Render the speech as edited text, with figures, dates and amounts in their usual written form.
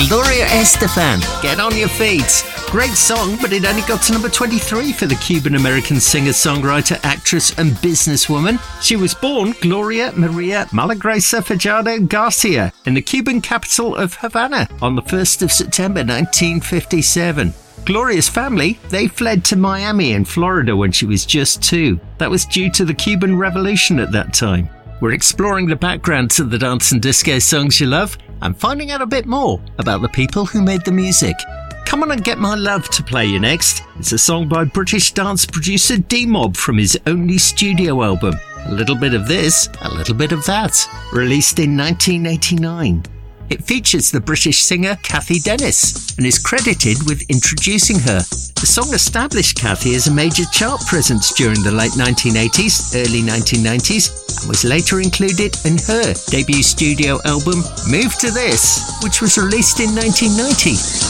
Gloria Estefan, Get On Your Feet. Great song, but it only got to number 23 for the Cuban-American singer-songwriter, actress and businesswoman. She was born Gloria Maria Malagresa Fajardo Garcia in the Cuban capital of Havana on the 1st of September 1957. Gloria's family, they fled to Miami in Florida when she was just 2. That was due to the Cuban Revolution at that time. We're exploring the background to the dance and disco songs you love and finding out a bit more about the people who made the music. Come On and Get My Love to play you next. It's a song by British dance producer D-Mob from his only studio album. A little bit of this, a little bit of that. Released in 1989. It features the British singer Cathy Dennis and is credited with introducing her. The song established Cathy as a major chart presence during the late 1980s, early 1990s, and was later included in her debut studio album Move to This, which was released in 1990.